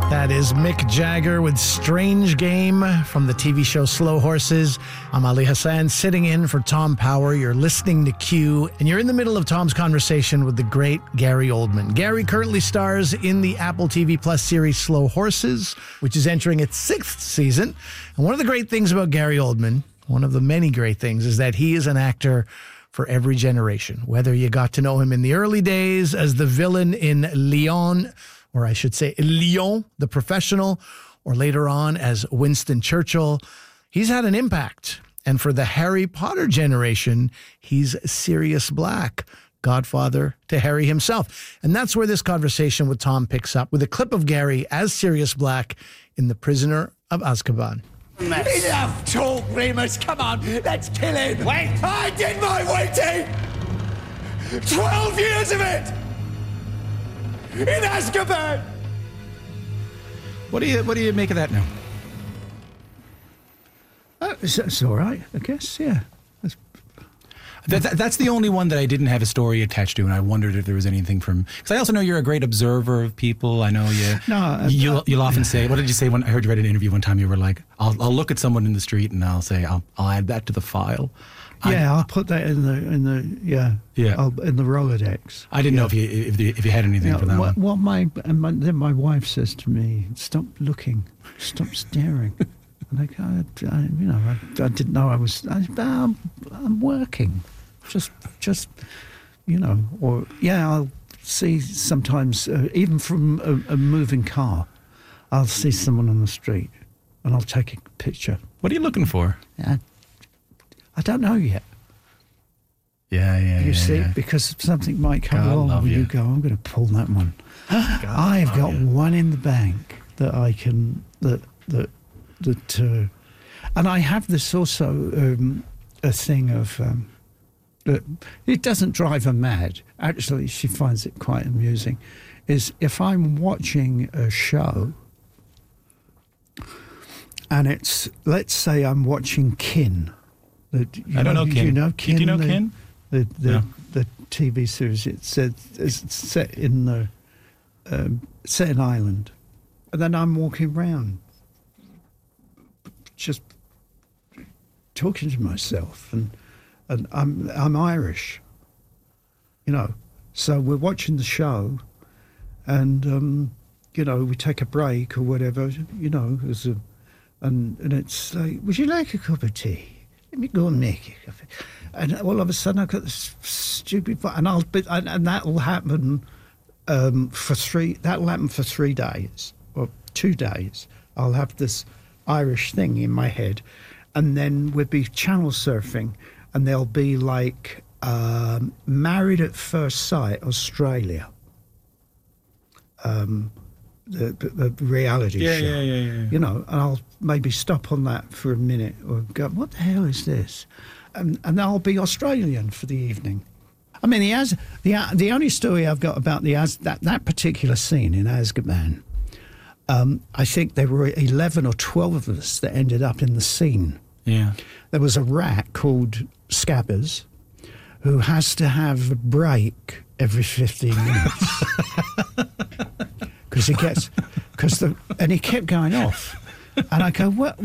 That is Mick Jagger with Strange Game from the TV show Slow Horses. I'm Ali Hassan, sitting in for Tom Power. You're listening to Q, and you're in the middle of Tom's conversation with the great Gary Oldman. Gary currently stars in the Apple TV Plus series Slow Horses, which is entering its 6th season. And one of the great things about Gary Oldman, one of the many great things, is that he is an actor for every generation. Whether you got to know him in the early days as the villain in Leon, or I should say Lyon, the Professional, or later on as Winston Churchill, he's had an impact. And for the Harry Potter generation, he's Sirius Black, godfather to Harry himself. And that's where this conversation with Tom picks up, with a clip of Gary as Sirius Black in The Prisoner of Azkaban. Enough talk, Remus. Come on, let's kill him. Wait. I did my waiting. 12 years of it. In Azkaban. What do you make of that now? It's all right, I guess. Yeah. That's the only one that I didn't have a story attached to, and I wondered if there was anything from. Because I also know you're a great observer of people. I know you. No, you'll often say. What did you say when I heard you read an interview one time? You were like, "I'll look at someone in the street and I'll say I'll add that to the file." I'll put that in the in the Rolodex. I didn't know if you had anything for that one. What then my wife says to me, "Stop looking, stop staring." And I didn't know I'm working, just I'll see sometimes even from a moving car, I'll see someone on the street, and I'll take a picture. What are you looking for? I don't know yet. Yeah. You see, because something might come along and you go, I'm going to pull that one. I've got one in the bank that I can and I have this also a thing of it doesn't drive her mad. Actually, she finds it quite amusing. Is if I'm watching a show and it's, let's say I'm watching Kin. I don't know Kin. Do you know Kin? Do you know Kin? The TV series. It's set in Ireland, and then I'm walking around, just talking to myself, and I'm Irish, So we're watching the show, and we take a break or whatever, and it's like, would you like a cup of tea? Let me go and make a cup. And all of a sudden I've got this stupid, and that will happen for 3 days or 2 days. I'll have this Irish thing in my head, and then we'll be channel surfing, and they'll be like Married at First Sight Australia, the reality show. Yeah. And I'll maybe stop on that for a minute or go, what the hell is this? And I'll be Australian for the evening. I mean, the only story I've got about that particular scene in Azkaban, I think there were 11 or 12 of us that ended up in the scene. Yeah. There was a rat called Scabbers who has to have a break every 15 minutes. Because he kept going off. And I go, what